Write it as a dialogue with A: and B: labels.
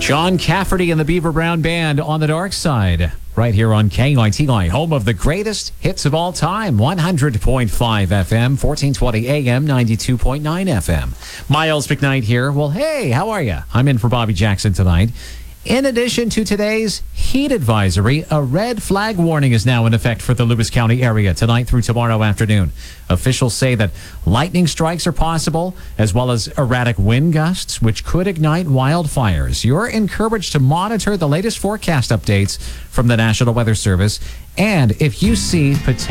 A: John Cafferty and the Beaver Brown Band on the dark side. Right here on KITI, home of the greatest hits of all time. 100.5 FM, 1420 AM, 92.9 FM. Miles McKnight here. Well, hey, how are you? I'm in for Bobby Jackson tonight. In addition to today's heat advisory, a red flag warning is now in effect for the Lewis County area tonight through tomorrow afternoon. Officials say that lightning strikes are possible, as well as erratic wind gusts, which could ignite wildfires. You're encouraged to monitor the latest forecast updates from the National Weather Service, and if you see potential